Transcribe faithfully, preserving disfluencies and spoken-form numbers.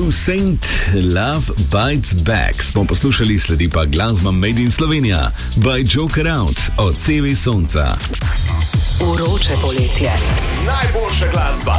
bil Saint, Love Bites Back. Smo poslušali, sledi pa glasba Made in Slovenija by Joker Out od C V Sonca. Vroče poletje. Najboljša glasba.